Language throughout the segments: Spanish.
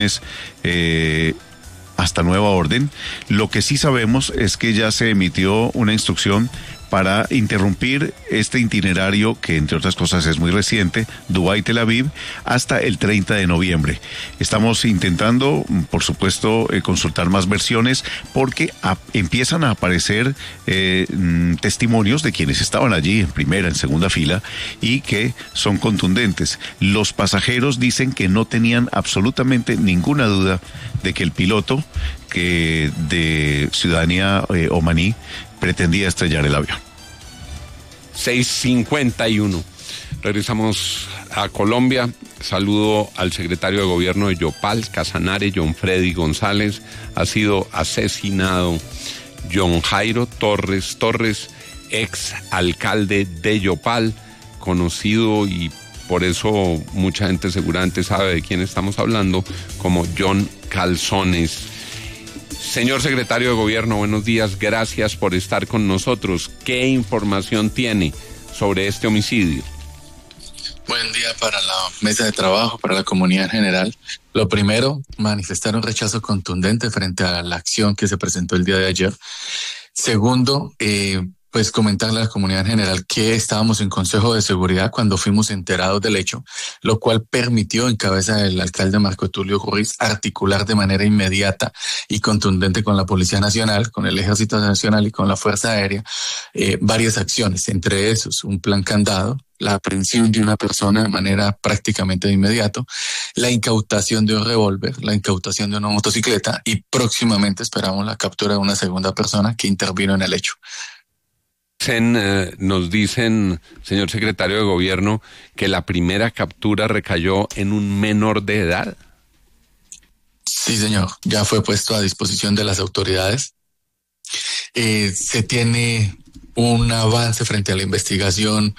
hasta nueva orden. Lo que sí sabemos es que ya se emitió una instrucción para interrumpir este itinerario, que entre otras cosas es muy reciente, Dubái-Tel Aviv, hasta el 30 de noviembre. Estamos intentando, por supuesto, consultar más versiones, porque empiezan a aparecer testimonios de quienes estaban allí en primera, en segunda fila, y que son contundentes. Los pasajeros dicen que no tenían absolutamente ninguna duda de que el piloto, que de ciudadanía omaní, pretendía estrellar el avión. 6:51. Regresamos a Colombia. Saludo al secretario de gobierno de Yopal, Casanare, John Freddy González. Ha sido asesinado John Jairo Torres, ex alcalde de Yopal, conocido, y por eso mucha gente seguramente sabe de quién estamos hablando, como John Calzones. Señor secretario de Gobierno, buenos días, gracias por estar con nosotros. ¿Qué información tiene sobre este homicidio? Buen día para la mesa de trabajo, para la comunidad en general. Lo primero, manifestar un rechazo contundente frente a la acción que se presentó el día de ayer. Segundo, pues comentarle a la comunidad en general que estábamos en Consejo de Seguridad cuando fuimos enterados del hecho, lo cual permitió, en cabeza del alcalde Marco Tulio Ruiz, articular de manera inmediata y contundente con la Policía Nacional, con el Ejército Nacional y con la Fuerza Aérea, varias acciones, entre esos un plan candado, la aprehensión de una persona de manera prácticamente de inmediato, la incautación de un revólver, la incautación de una motocicleta, y próximamente esperamos la captura de una segunda persona que intervino en el hecho. Nos dicen, señor secretario de Gobierno, que la primera captura recayó en un menor de edad. Sí, señor, ya fue puesto a disposición de las autoridades. Se tiene un avance frente a la investigación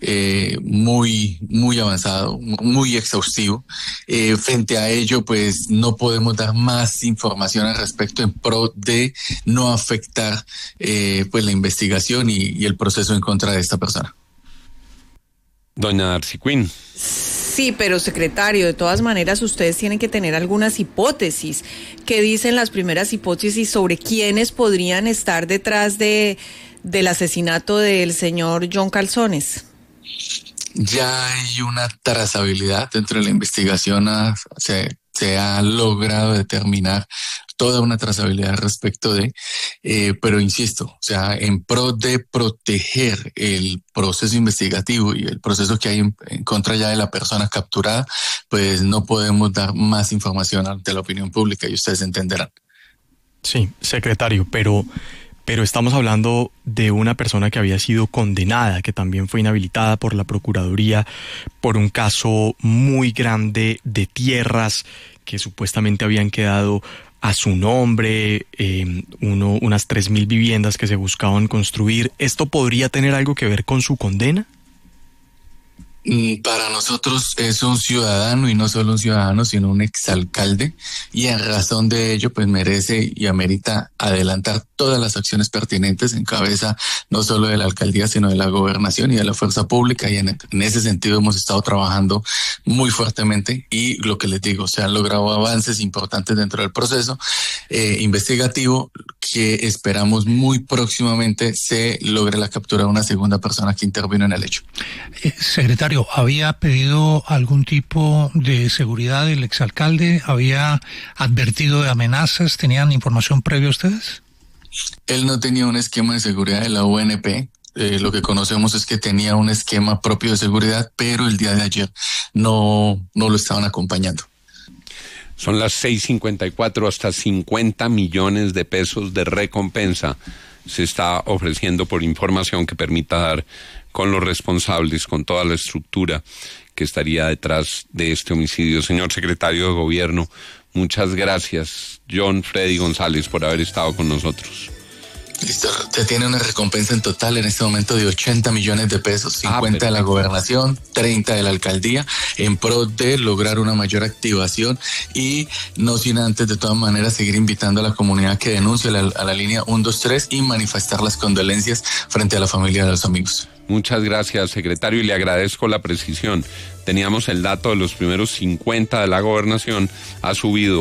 muy avanzado, muy exhaustivo. Frente a ello, pues no podemos dar más información al respecto en pro de no afectar pues la investigación y el proceso en contra de esta persona. Doña Darcy Quinn. Sí, pero secretario, de todas maneras ustedes tienen que tener algunas hipótesis. ¿Qué dicen las primeras hipótesis sobre quiénes podrían estar detrás del asesinato del señor John Calzones? Ya hay una trazabilidad dentro de la investigación, se ha logrado determinar toda una trazabilidad respecto de, pero insisto, o sea, en pro de proteger el proceso investigativo y el proceso que hay en contra ya de la persona capturada, pues no podemos dar más información ante la opinión pública y ustedes entenderán. Sí, secretario, pero estamos hablando de una persona que había sido condenada, que también fue inhabilitada por la Procuraduría por un caso muy grande de tierras que supuestamente habían quedado a su nombre, unas 3.000 viviendas que se buscaban construir. ¿Esto podría tener algo que ver con su condena? Para nosotros es un ciudadano, y no solo un ciudadano, sino un exalcalde, y en razón de ello pues merece y amerita adelantar todas las acciones pertinentes en cabeza no solo de la alcaldía, sino de la gobernación y de la fuerza pública, y en ese sentido hemos estado trabajando muy fuertemente, y lo que les digo, se han logrado avances importantes dentro del proceso investigativo, que esperamos muy próximamente se logre la captura de una segunda persona que intervino en el hecho. Secretario, ¿había pedido algún tipo de seguridad el exalcalde? ¿Había advertido de amenazas? ¿Tenían información previa ustedes? Él no tenía un esquema de seguridad de la UNP. Lo que conocemos es que tenía un esquema propio de seguridad, pero el día de ayer no lo estaban acompañando. Son las 6:54, hasta 50 millones de pesos de recompensa se está ofreciendo por información que permita dar con los responsables, con toda la estructura que estaría detrás de este homicidio. Señor secretario de Gobierno, muchas gracias, John Freddy González, por haber estado con nosotros. Listo, se tiene una recompensa en total en este momento de 80 millones de pesos, 50 de la gobernación, 30 de la alcaldía, en pro de lograr una mayor activación, y no sin antes de todas maneras seguir invitando a la comunidad que denuncie a la línea 123 y manifestar las condolencias frente a la familia de los amigos. Muchas gracias, secretario, y le agradezco la precisión. teníamos el dato de los primeros 50 de la gobernación, ha subido